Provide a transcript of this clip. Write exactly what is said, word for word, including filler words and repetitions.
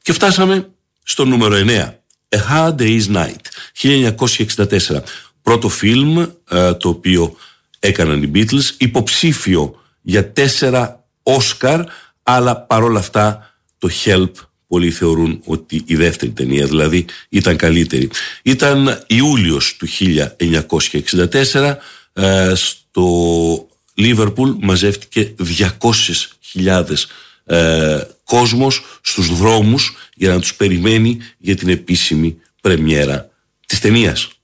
Και φτάσαμε στο νούμερο εννέα, A Hard Day's Night, χίλια εννιακόσια εξήντα τέσσερα. Πρώτο φιλμ ε, το οποίο έκαναν οι Beatles, υποψήφιο για τέσσερα Όσκαρ, αλλά παρόλα αυτά το Help πολλοί θεωρούν ότι η δεύτερη ταινία δηλαδή ήταν καλύτερη. Ήταν Ιούλιος του χίλια εννιακόσια εξήντα τέσσερα, ε, στο Λίβερπουλ μαζεύτηκε διακόσιες χιλιάδες ε, κόσμος στους δρόμους για να τους περιμένει για την επίσημη πρεμιέρα της ταινίας.